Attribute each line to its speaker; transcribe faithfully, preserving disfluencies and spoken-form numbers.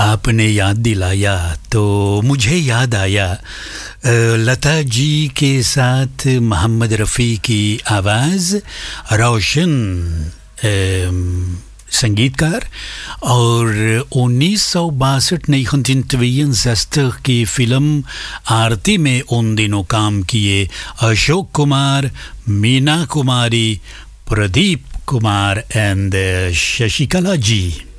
Speaker 1: आपने याद दिलाया तो मुझे याद आया लता जी के साथ मोहम्मद रफ़ी की आवाज़, रोशन संगीतकार, और उन्नीस सौ बासठ negentien की फिल्म आरती में उन दिनों काम किए अशोक कुमार, मीना कुमारी, प्रदीप कुमार एंड शशिकला जी.